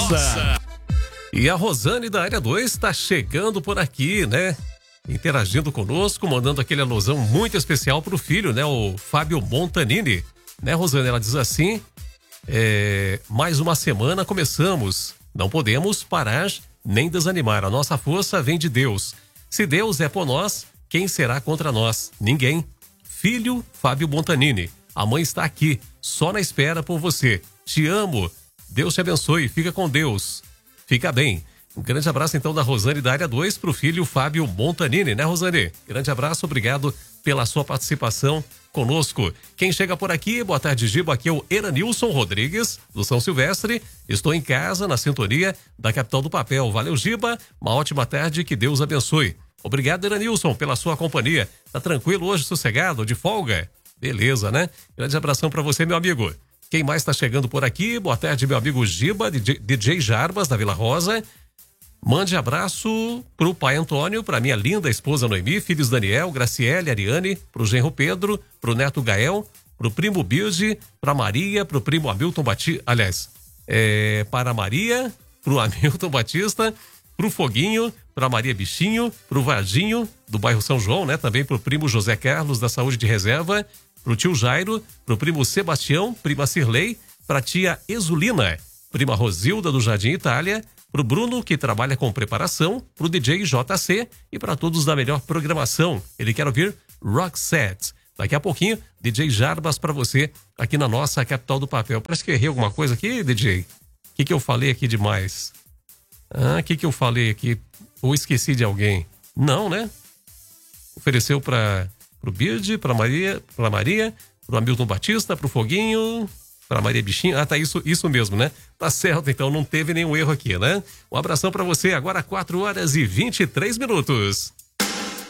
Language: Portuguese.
nossa. E a Rosane da Área 2 está chegando por aqui, né? Interagindo conosco, mandando aquele alusão muito especial pro filho, né? O Fábio Montanini. Né, Rosane? Ela diz assim, mais uma semana começamos. Não podemos parar nem desanimar. A nossa força vem de Deus. Se Deus é por nós, quem será contra nós? Ninguém. Filho Fábio Montanini. A mãe está aqui, só na espera por você. Te amo. Deus te abençoe. Fica com Deus. Fica bem. Um grande abraço então da Rosane da Área 2 pro filho Fábio Montanini, né, Rosane? Grande abraço, obrigado pela sua participação conosco. Quem chega por aqui, boa tarde, Giba, aqui é o Eranilson Rodrigues, do São Silvestre. Estou em casa, na sintonia da Capital do Papel. Valeu, Giba, uma ótima tarde, que Deus abençoe. Obrigado, Eranilson, pela sua companhia. Tá tranquilo hoje, sossegado, de folga? Beleza, né? Grande abração para você, meu amigo. Quem mais está chegando por aqui? Boa tarde, meu amigo Giba, DJ Jarbas, da Vila Rosa. Mande abraço pro pai Antônio, pra minha linda esposa Noemi, filhos Daniel, Graciele, Ariane, pro genro Pedro, pro neto Gael, pro primo Bilge, pra Maria, pro primo Hamilton Batista, aliás, para Maria, pro Hamilton Batista, pro Foguinho, pra Maria Bichinho, pro Vardinho, do bairro São João, né? Também pro primo José Carlos, da Saúde de Reserva, pro tio Jairo, pro primo Sebastião, prima Cirlei, pra tia Exulina, prima Rosilda, do Jardim Itália, pro Bruno, que trabalha com preparação, pro DJ JC e para todos da melhor programação. Ele quer ouvir Rock Set. Daqui a pouquinho, DJ Jarbas para você aqui na nossa Capital do Papel. Parece que eu errei alguma coisa aqui, DJ. O que eu falei aqui demais? O que eu falei aqui? Ou esqueci de alguém? Não, né? Ofereceu pro Bird, pra Maria, pro Hamilton Batista, pro Foguinho, pra Maria Bichinho. Tá, isso mesmo, né? Tá certo, então não teve nenhum erro aqui, né? Um abração pra você, agora 4 horas e 23 minutos.